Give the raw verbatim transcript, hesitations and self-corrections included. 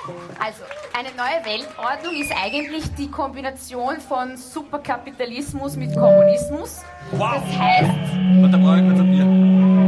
Also, eine neue Weltordnung ist eigentlich die Kombination von Superkapitalismus mit Kommunismus. Wow. Das heißt,